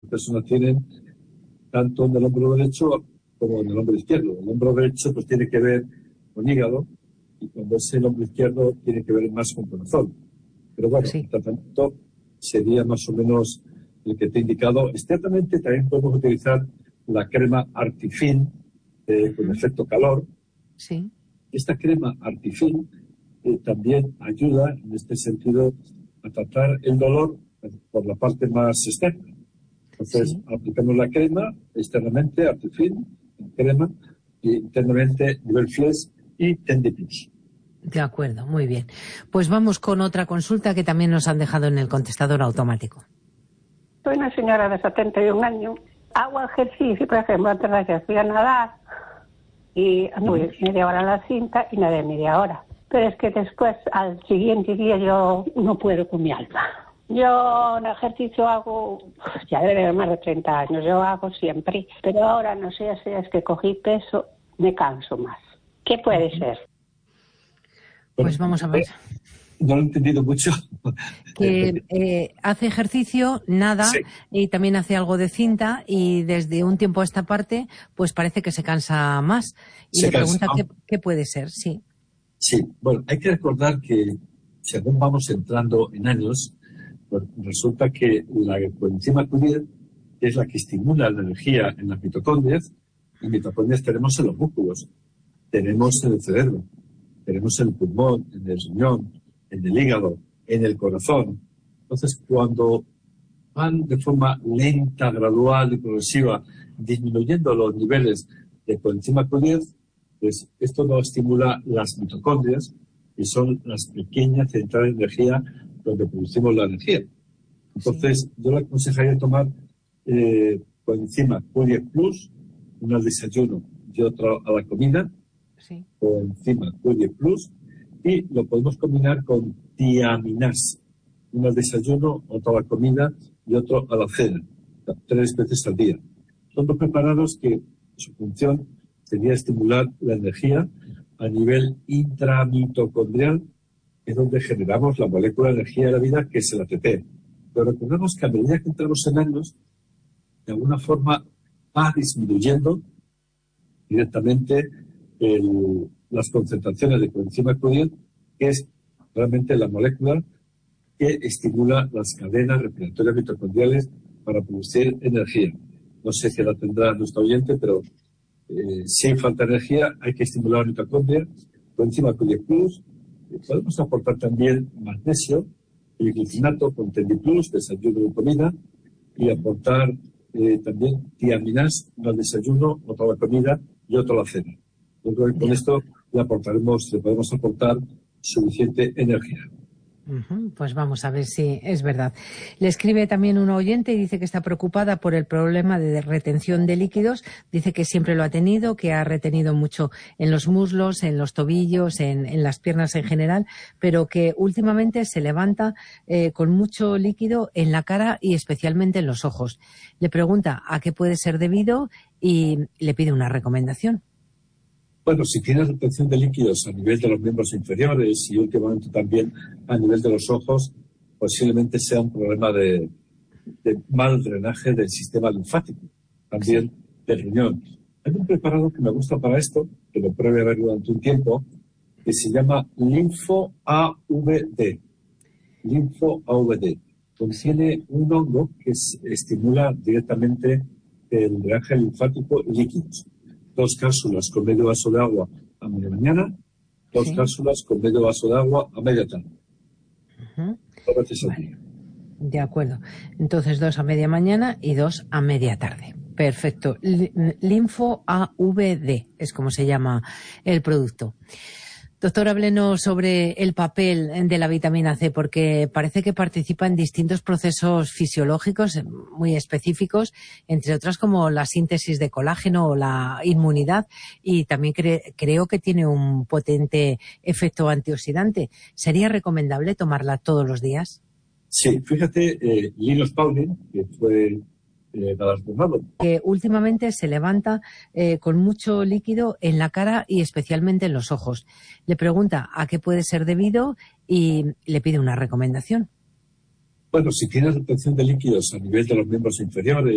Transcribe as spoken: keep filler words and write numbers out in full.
personas tienen tanto en el hombro derecho como en el hombro izquierdo. El hombro derecho pues tiene que ver con hígado y cuando es el hombro izquierdo tiene que ver más con corazón. Pero bueno, sí. El tratamiento sería más o menos el que te he indicado. Externamente también podemos utilizar la crema Artifin eh, uh-huh. con efecto calor. Sí. Esta crema Artifin eh, también ayuda en este sentido a tratar el dolor por la parte más externa. Entonces, sí. aplicamos la crema externamente, Artifin, crema, y internamente nivel Fies y Tendipix. De acuerdo, muy bien. Pues vamos con otra consulta que también nos han dejado en el contestador automático. Soy una señora de setenta y un años. Hago ejercicio, por ejemplo, antes de ayer fui a nadar y anduve media hora en la cinta y nadé media hora. Pero es que después, al siguiente día, yo no puedo con mi alma. Yo en ejercicio hago, ya debe de más de treinta años, yo hago siempre. Pero ahora no sé si es que cogí peso, me canso más. ¿Qué puede ser? Pues vamos a ver. No lo he entendido mucho. Que eh, hace ejercicio, nada, sí. y también hace algo de cinta y desde un tiempo a esta parte, pues parece que se cansa más. Y se le pregunta cansa, qué, qué puede ser, sí. Sí, bueno, hay que recordar que según vamos entrando en años, pues resulta que la coenzima Q diez es la que estimula la energía en las mitocondrias, y mitocondrias tenemos en los músculos, tenemos en el cerebro, tenemos en el pulmón, en el riñón, en el hígado, en el corazón. Entonces, cuando van de forma lenta, gradual y progresiva disminuyendo los niveles de coenzima Q diez, pues esto no estimula las mitocondrias, que son las pequeñas centrales de energía donde producimos la energía. Entonces, sí. yo le aconsejaría tomar eh, coenzima Q diez plus, uno al desayuno y otro a la comida, sí. coenzima Q diez plus, y lo podemos combinar con tiaminas, uno al desayuno, otro a la comida y otro a la cena, tres veces al día. Son dos preparados que su función sería estimular la energía a nivel intramitocondrial, que es donde generamos la molécula de energía de la vida, que es el A T P. Pero recordemos que a medida que entramos en años, de alguna forma va disminuyendo directamente el, las concentraciones de coenzima Q diez, que es realmente la molécula que estimula las cadenas respiratorias mitocondriales para producir energía. No sé qué la tendrá nuestro oyente, pero eh, si hay falta de energía, hay que estimular la mitocondria, coenzima Q diez plus. Eh, podemos aportar también magnesio, el glicinato con Tendiplus, desayuno y comida, y aportar eh, también tiaminas, uno al desayuno, otro a la comida y otro a la cena. Yo creo que con esto le aportaremos, le podemos aportar suficiente energía. Uh-huh. Pues vamos a ver si es verdad. Le escribe también una oyente y dice que está preocupada por el problema de retención de líquidos. Dice que siempre lo ha tenido, que ha retenido mucho en los muslos, en los tobillos, en, en las piernas en general, pero que últimamente se levanta eh, con mucho líquido en la cara y especialmente en los ojos. Le pregunta a qué puede ser debido y le pide una recomendación. Bueno, si tiene retención de líquidos a nivel de los miembros inferiores y últimamente también a nivel de los ojos, posiblemente sea un problema de, de mal drenaje del sistema linfático, también sí. del riñón. Hay un preparado que me gusta para esto, que lo pruebe a ver durante un tiempo, que se llama Linfo A V D. Linfo A V D. Contiene un hongo que es, estimula directamente el drenaje linfático y líquidos. Dos cápsulas con medio vaso de agua a media mañana, dos sí. cápsulas con medio vaso de agua a media tarde. Uh-huh. Dos veces al vale. día. De acuerdo. Entonces, dos a media mañana y dos a media tarde. Perfecto. Linfo A V D es como se llama el producto. Doctor, háblenos sobre el papel de la vitamina C, porque parece que participa en distintos procesos fisiológicos muy específicos, entre otras como la síntesis de colágeno o la inmunidad, y también cre- creo que tiene un potente efecto antioxidante. ¿Sería recomendable tomarla todos los días? Sí, fíjate, eh, Linus Pauling, que fue Eh, que últimamente se levanta eh, con mucho líquido en la cara y especialmente en los ojos. Le pregunta a qué puede ser debido y le pide una recomendación. Bueno, si tiene retención de líquidos a nivel de los miembros inferiores